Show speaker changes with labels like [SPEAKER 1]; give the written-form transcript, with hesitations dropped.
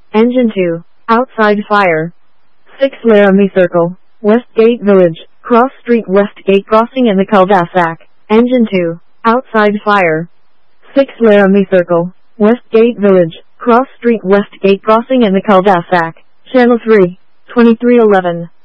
[SPEAKER 1] Engine 2, outside fire. 6 Laramie Circle, Westgate Village, cross street Westgate crossing in the cul-de-sac. Engine 2, outside fire. 6 Laramie Circle, Westgate Village, cross street Westgate crossing in the cul-de-sac. Channel 3, 2311.